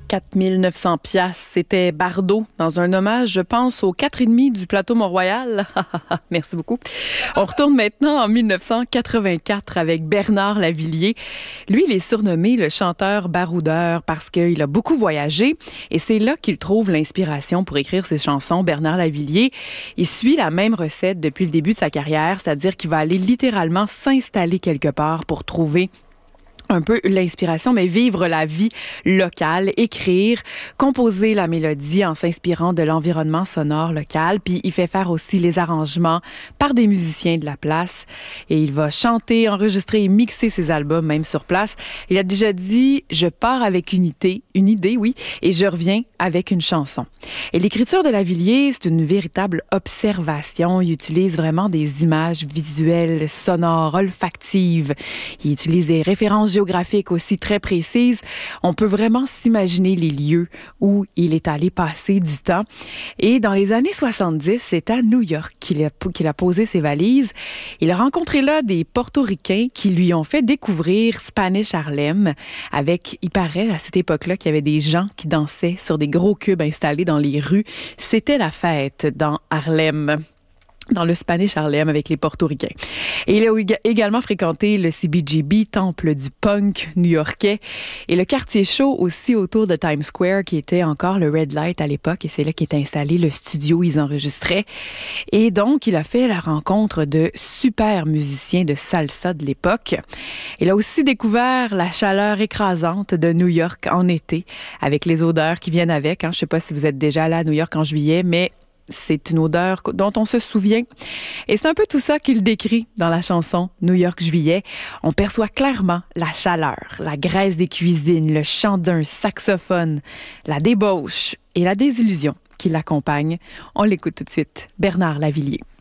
4900 piastres, c'était Bardot dans un hommage, je pense, aux 4,5 du plateau Mont-Royal. Merci beaucoup. On retourne maintenant en 1984 avec Bernard Lavilliers. Lui, il est surnommé le chanteur baroudeur parce qu'il a beaucoup voyagé et c'est là qu'il trouve l'inspiration pour écrire ses chansons. Bernard Lavilliers, il suit la même recette depuis le début de sa carrière, c'est-à-dire qu'il va aller littéralement s'installer quelque part pour trouver un peu l'inspiration, mais vivre la vie locale, écrire, composer la mélodie en s'inspirant de l'environnement sonore local. Puis il fait faire aussi les arrangements par des musiciens de la place. Et il va chanter, enregistrer et mixer ses albums même sur place. Il a déjà dit « Je pars avec une idée, oui, et je reviens avec une chanson ». Et l'écriture de Lavilliers, c'est une véritable observation. Il utilise vraiment des images visuelles, sonores, olfactives. Il utilise des références géographiques aussi très précises. On peut vraiment s'imaginer les lieux où il est allé passer du temps. Et dans les années 70, c'est à New York qu'il a posé ses valises. Il a rencontré là des Portoricains qui lui ont fait découvrir Spanish Harlem avec, il paraît à cette époque-là, qu'il y avait des gens qui dansaient sur des gros cubes installés dans les rues. C'était la fête dans Harlem, dans le Spanish Harlem avec les Portoricains. Et il a également fréquenté le CBGB, temple du punk new-yorkais, et le quartier chaud aussi autour de Times Square, qui était encore le Red Light à l'époque, et c'est là qu'est installé le studio où ils enregistraient. Et donc, il a fait la rencontre de super musiciens de salsa de l'époque. Il a aussi découvert la chaleur écrasante de New York en été, avec les odeurs qui viennent avec. Je ne sais pas si vous êtes déjà allé à New York en juillet, mais c'est une odeur dont on se souvient. Et c'est un peu tout ça qu'il décrit dans la chanson New York Juillet. On perçoit clairement la chaleur, la graisse des cuisines, le chant d'un saxophone, la débauche et la désillusion qui l'accompagnent. On l'écoute tout de suite. Bernard Lavilliers.